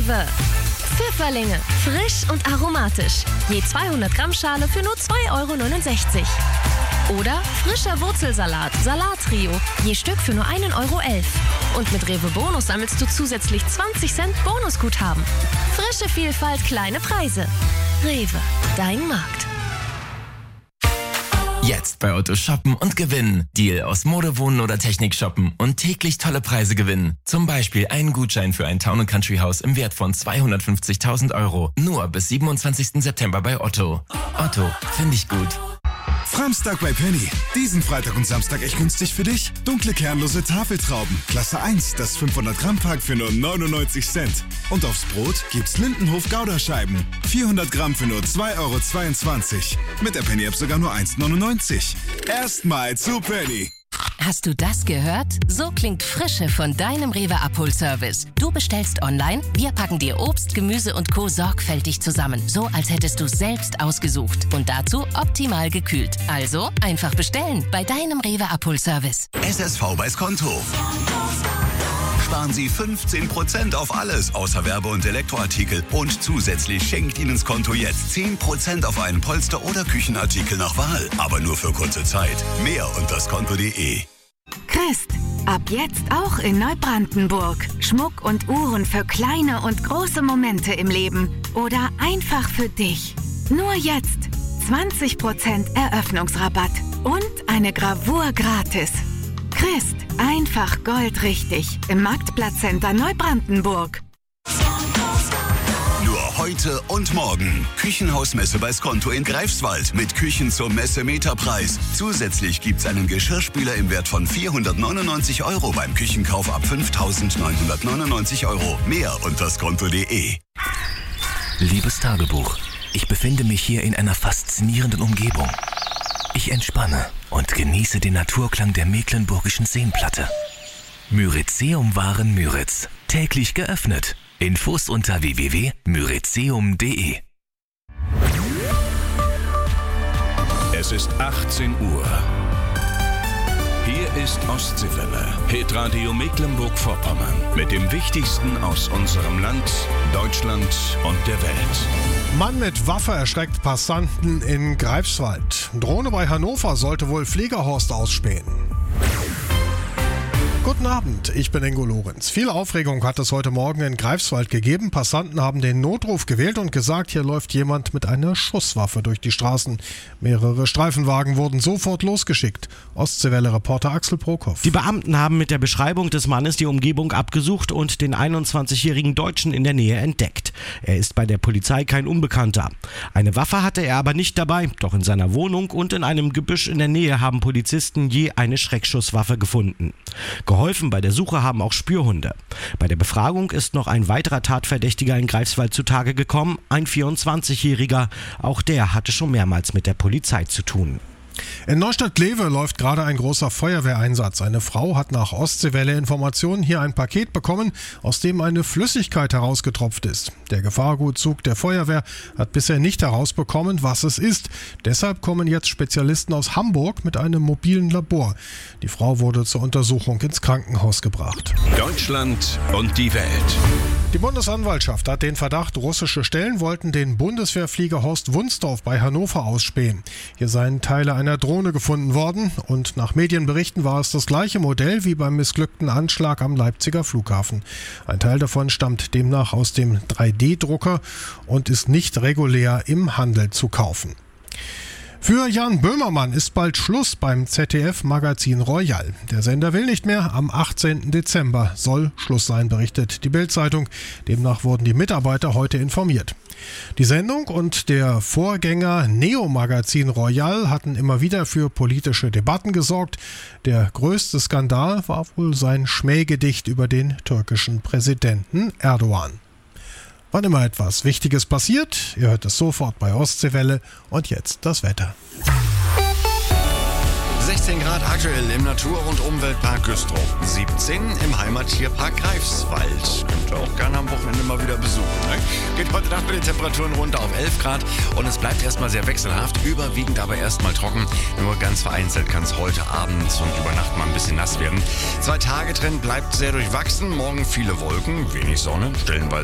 Rewe. Pfifferlinge, frisch und aromatisch. Je 200 Gramm Schale für nur 2,69 €. Oder frischer Wurzelsalat, Salattrio, je Stück für nur 1,11 €. Und mit Rewe Bonus sammelst du zusätzlich 20 Cent Bonusguthaben. Frische Vielfalt, kleine Preise. Rewe, dein Markt. Jetzt bei Otto shoppen und gewinnen. Deal aus Mode, Wohnen oder Technik shoppen und täglich tolle Preise gewinnen. Zum Beispiel einen Gutschein für ein Town & Country Haus im Wert von 250.000 €. Nur bis 27. September bei Otto. Otto, finde ich gut. Framstag bei Penny. Diesen Freitag und Samstag echt günstig für dich. Dunkle kernlose Tafeltrauben. Klasse 1, das 500 Gramm Pack für nur 99 Cent. Und aufs Brot gibt's Lindenhof Gouda-Scheiben. 400 Gramm für nur 2,22 €. Mit der Penny-App sogar nur 1,99 €. Erstmal zu Penny. Hast du das gehört? So klingt Frische von deinem Rewe Abholservice. Du bestellst online, wir packen dir Obst, Gemüse und Co. sorgfältig zusammen. So, als hättest du selbst ausgesucht. Und dazu optimal gekühlt. Also einfach bestellen bei deinem Rewe Abholservice. SSV bei Skonto. Sparen Sie 15% auf alles außer Werbe- und Elektroartikel. Und zusätzlich schenkt Ihnen Skonto jetzt 10% auf einen Polster- oder Küchenartikel nach Wahl. Aber nur für kurze Zeit. Mehr unter skonto.de. Christ, ab jetzt auch in Neubrandenburg. Schmuck und Uhren für kleine und große Momente im Leben. Oder einfach für dich. Nur jetzt 20% Eröffnungsrabatt. Und eine Gravur gratis. Christ, einfach goldrichtig. Im Marktplatzcenter Neubrandenburg. Nur heute und morgen. Küchenhausmesse bei Skonto in Greifswald mit Küchen zum Messemeterpreis. Zusätzlich gibt's einen Geschirrspüler im Wert von 499 € beim Küchenkauf ab 5.999 €. Mehr unter skonto.de. Liebes Tagebuch, ich befinde mich hier in einer faszinierenden Umgebung. Ich entspanne und genieße den Naturklang der mecklenburgischen Seenplatte. Myrizeum Waren täglich geöffnet. Infos unter www.myrizeum.de. Es ist 18 Uhr. Hier ist Ostseewelle, Hitradio Mecklenburg-Vorpommern. Mit dem Wichtigsten aus unserem Land, Deutschland und der Welt. Mann mit Waffe erschreckt Passanten in Greifswald. Drohne bei Hannover sollte wohl Fliegerhorst ausspähen. Guten Abend, ich bin Ingo Lorenz. Viel Aufregung hat es heute Morgen in Greifswald gegeben. Passanten haben den Notruf gewählt und gesagt, hier läuft jemand mit einer Schusswaffe durch die Straßen. Mehrere Streifenwagen wurden sofort losgeschickt. Ostseewelle-Reporter Axel Prokop. Die Beamten haben mit der Beschreibung des Mannes die Umgebung abgesucht und den 21-jährigen Deutschen in der Nähe entdeckt. Er ist bei der Polizei kein Unbekannter. Eine Waffe hatte er aber nicht dabei, doch in seiner Wohnung und in einem Gebüsch in der Nähe haben Polizisten je eine Schreckschusswaffe gefunden. Geholfen bei der Suche haben auch Spürhunde. Bei der Befragung ist noch ein weiterer Tatverdächtiger in Greifswald zutage gekommen, ein 24-Jähriger. Auch der hatte schon mehrmals mit der Polizei zu tun. In Neustadt-Glewe läuft gerade ein großer Feuerwehreinsatz. Eine Frau hat nach Ostseewelle-Informationen hier ein Paket bekommen, aus dem eine Flüssigkeit herausgetropft ist. Der Gefahrgutzug der Feuerwehr hat bisher nicht herausbekommen, was es ist. Deshalb kommen jetzt Spezialisten aus Hamburg mit einem mobilen Labor. Die Frau wurde zur Untersuchung ins Krankenhaus gebracht. Deutschland und die Welt. Die Bundesanwaltschaft hat den Verdacht, russische Stellen wollten den Bundeswehrflieger Horst Wunsdorf bei Hannover ausspähen. Hier seien Teile einer Drohne gefunden worden und nach Medienberichten war es das gleiche Modell wie beim missglückten Anschlag am Leipziger Flughafen. Ein Teil davon stammt demnach aus dem 3D-Drucker und ist nicht regulär im Handel zu kaufen. Für Jan Böhmermann ist bald Schluss beim ZDF-Magazin Royal. Der Sender will nicht mehr. Am 18. Dezember soll Schluss sein, berichtet die Bild-Zeitung. Demnach wurden die Mitarbeiter heute informiert. Die Sendung und der Vorgänger Neo-Magazin Royal hatten immer wieder für politische Debatten gesorgt. Der größte Skandal war wohl sein Schmähgedicht über den türkischen Präsidenten Erdogan. Wann immer etwas Wichtiges passiert, ihr hört es sofort bei Ostseewelle. Und jetzt das Wetter. 16 Grad aktuell im Natur- und Umweltpark Güstrow. 17 im Heimattierpark Greifswald. Könnt ihr auch gerne am Wochenende mal wieder besuchen. Ne? Geht heute Nacht mit den Temperaturen runter auf 11 Grad und es bleibt erstmal sehr wechselhaft, überwiegend aber erstmal trocken. Nur ganz vereinzelt kann es heute abends und über Nacht mal ein bisschen nass werden. 2-Tage-Trend bleibt sehr durchwachsen. Morgen viele Wolken, wenig Sonne, stellenweise